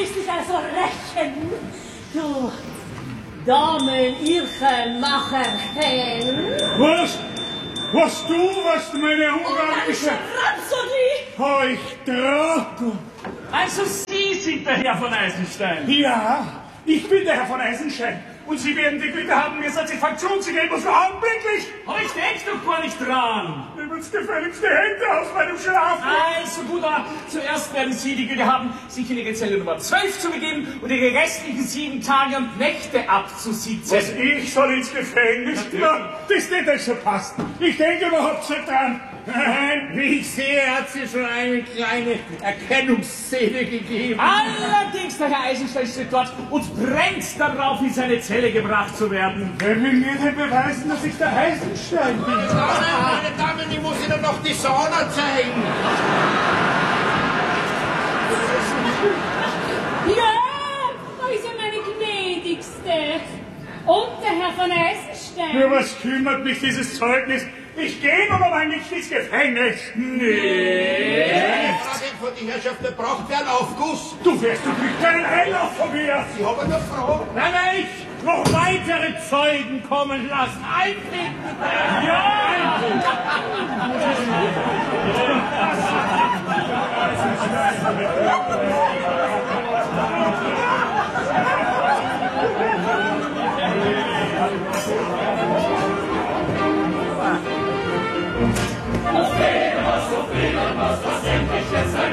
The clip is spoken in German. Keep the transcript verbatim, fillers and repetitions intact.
willst dich also rächen? Du Damen-Irchenmacher-Fan. Was? Was du, was meine ungarische... Rhapsodie! Oh, ich Trottel! Also Sie sind der Herr von Eisenstein? Ja, ich bin der Herr von Eisenstein. Und Sie werden die Güte haben, mir Satisfaktion zu geben, und zwar augenblicklich. Aber ich denk doch gar nicht dran. Nehmen's gefälligst die Hände aus meinem Schlaf. Also gut, aber zuerst werden Sie die Güte haben, sich in Ihre Zelle Nummer zwölf zu begeben und Ihre restlichen sieben Tage und Nächte abzusitzen. Was, ich soll ins Gefängnis? Na, das nicht also passt. Ich denke überhaupt nicht dran. Nein, wie ich sehe, hat sie schon eine kleine Erkennungsszene gegeben. Allerdings, der Herr Eisenstein steht dort und brennt darauf, in seine Zelle gebracht zu werden. Wer will mir denn beweisen, dass ich der Eisenstein bin? Meine Damen, meine Damen, ich muss Ihnen noch die Sauna zeigen. Ja, da ist ja meine gnädigste. Und der Herr von Eisenstein. Für was kümmert mich dieses Zeugnis? Ich gehe nun aber nicht ins Gefängnis. Nee. Frage von die Herrschaft, wer braucht wer einen Aufguss? Du wirst doch nicht keinen Einlauf von mir. Ich habe eine Frage. Nein, nein, ich noch weitere Zeugen kommen lassen. Einfinden. Ja! Was so fehlen, was das endlich jetzt